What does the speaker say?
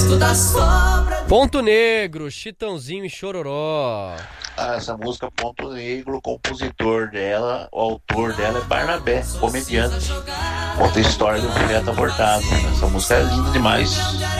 Ponto Negro, Chitãozinho e Chororó. Essa música Ponto Negro, o compositor dela, o autor dela é Barnabé, comediante. Conta a história de um feto abortado. Essa música é linda demais.